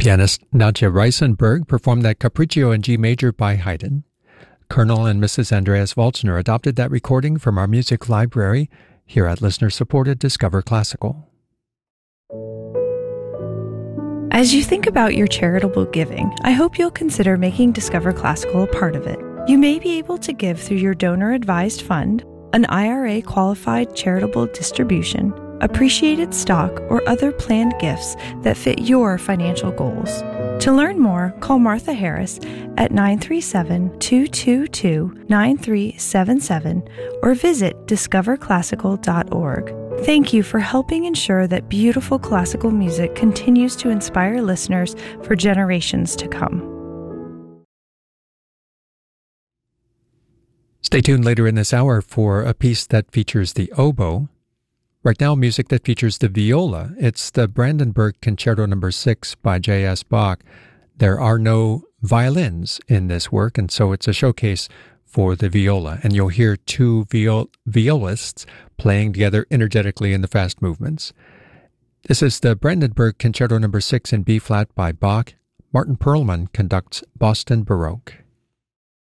Pianist Nadja Reisenberg performed that Capriccio in G major by Haydn. Colonel and Mrs. Andreas Walzner adopted that recording from our music library here at listener-supported Discover Classical. As you think about your charitable giving, I hope you'll consider making Discover Classical a part of it. You may be able to give through your donor-advised fund, an IRA-qualified charitable distribution, appreciated stock, or other planned gifts that fit your financial goals. To learn more, call Martha Harris at 937-222-9377 or visit discoverclassical.org. Thank you for helping ensure that beautiful classical music continues to inspire listeners for generations to come. Stay tuned later in this hour for a piece that features the oboe. Right now, music that features the viola. It's the Brandenburg Concerto No. 6 by J.S. Bach. There are no violins in this work, and so it's a showcase for the viola. And you'll hear two violists playing together energetically in the fast movements. This is the Brandenburg Concerto No. 6 in B-flat by Bach. Martin Perlman conducts Boston Baroque.